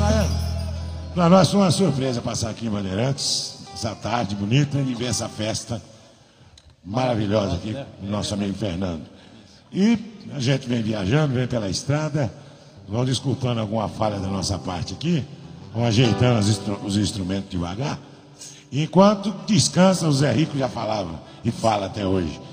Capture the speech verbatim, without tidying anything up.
Para nós foi uma surpresa passar aqui em Bandeirantes, essa tarde bonita, e ver essa festa maravilhosa aqui com o nosso amigo Fernando. E a gente vem viajando, vem pela estrada, vão desculpando alguma falha da nossa parte aqui, vão ajeitando os, instru os instrumentos devagar. Enquanto descansa, o Zé Rico já falava, e fala até hoje.